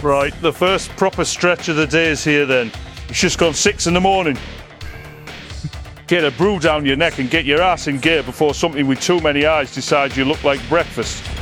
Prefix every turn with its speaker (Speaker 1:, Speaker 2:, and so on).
Speaker 1: Right, the first proper stretch of the day is here then. It's just gone 6 in the morning. Get a brew down your neck and get your ass in gear before something with too many eyes decides you look like breakfast.